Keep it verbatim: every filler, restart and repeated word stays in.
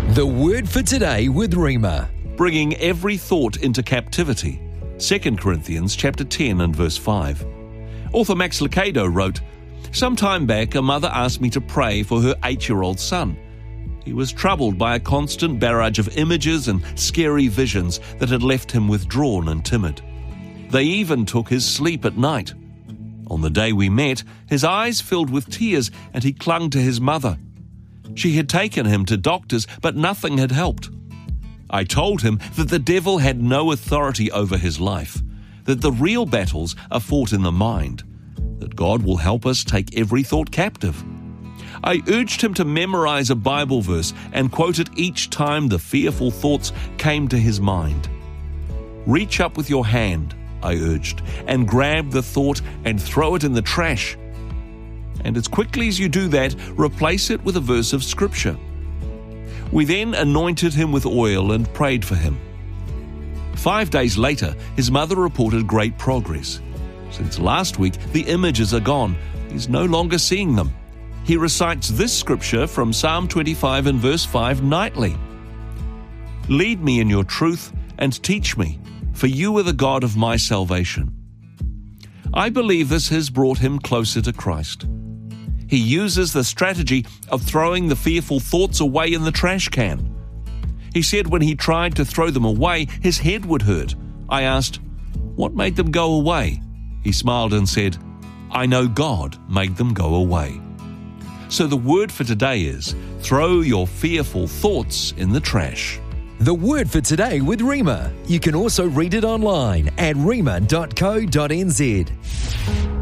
The Word for Today with Rhema. Bringing every thought into captivity. Second Corinthians chapter ten and verse five. Author Max Lucado wrote, "Some time back, a mother asked me to pray for her eight-year-old son. He was troubled by a constant barrage of images and scary visions that had left him withdrawn and timid. They even took his sleep at night. On the day we met, his eyes filled with tears and he clung to his mother. She had taken him to doctors, but nothing had helped. I told him that the devil had no authority over his life, that the real battles are fought in the mind, that God will help us take every thought captive. I urged him to memorize a Bible verse and quote it each time the fearful thoughts came to his mind. Reach up with your hand, I urged, and grab the thought and throw it in the trash. And as quickly as you do that, replace it with a verse of Scripture." We then anointed him with oil and prayed for him. Five days later, his mother reported great progress. Since last week, the images are gone. He's no longer seeing them. He recites this scripture from Psalm twenty-five and verse five nightly. "Lead me in your truth and teach me, for you are the God of my salvation." I believe this has brought him closer to Christ. He uses the strategy of throwing the fearful thoughts away in the trash can. He said when he tried to throw them away, his head would hurt. I asked, "What made them go away?" He smiled and said, "I know God made them go away." So the word for today is, throw your fearful thoughts in the trash. The Word for Today with Rhema. You can also read it online at rhema dot co dot n z.